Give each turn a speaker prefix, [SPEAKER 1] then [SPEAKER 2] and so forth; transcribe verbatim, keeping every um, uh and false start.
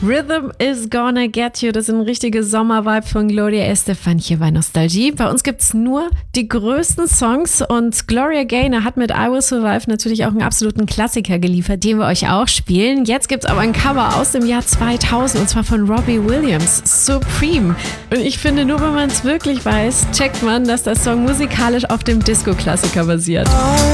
[SPEAKER 1] Rhythm is gonna get you. Das ist ein richtiger Sommervibe von Gloria Estefan hier bei Nostalgie. Bei uns gibt's nur die größten Songs und Gloria Gaynor hat mit I Will Survive natürlich auch einen absoluten Klassiker geliefert, den wir euch auch spielen. Jetzt gibt's aber ein Cover aus dem Jahr zweitausend und zwar von Robbie Williams, Supreme. Und ich finde, nur wenn man es wirklich weiß, checkt man, dass der Song musikalisch auf dem Disco-Klassiker basiert.